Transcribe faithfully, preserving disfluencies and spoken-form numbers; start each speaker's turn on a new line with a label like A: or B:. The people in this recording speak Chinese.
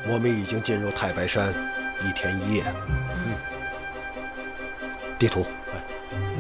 A: 我们已经进入太白山一天一夜。嗯，地图。